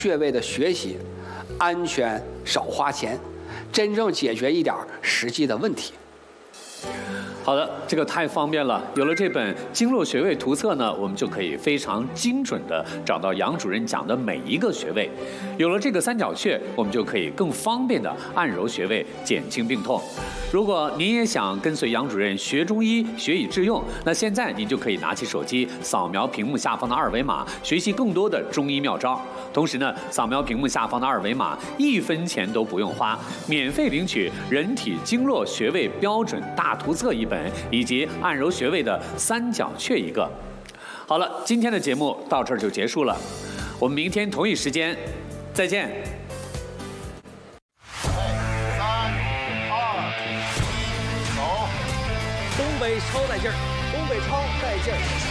穴位的学习，安全少花钱，真正解决一点实际的问题。 好的，这个太方便了。有了这本经络穴位图册呢，我们就可以非常精准地找到杨主任讲的每一个穴位。有了这个三角穴，我们就可以更方便地按揉穴位，减轻病痛。如果您也想跟随杨主任学中医，学以致用，那现在您就可以拿起手机，扫描屏幕下方的二维码，学习更多的中医妙招。同时呢，扫描屏幕下方的二维码，1分钱都不用花，免费领取人体经络穴位标准大图册1本，以及按揉穴位的三角穴1个。好了，今天的节目到这儿就结束了，我们明天同一时间再见。 3、2、1，走！ 东北超带劲儿，东北超带劲儿。